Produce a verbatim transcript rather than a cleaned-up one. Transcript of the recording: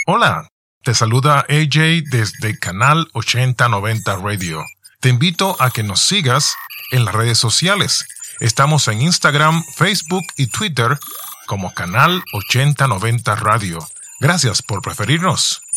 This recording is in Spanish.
Hola, te saluda A J desde Canal ochenta noventa Radio. Te invito a que nos sigas en las redes sociales. Estamos en Instagram, Facebook y Twitter como Canal ochenta noventa Radio. Gracias por preferirnos.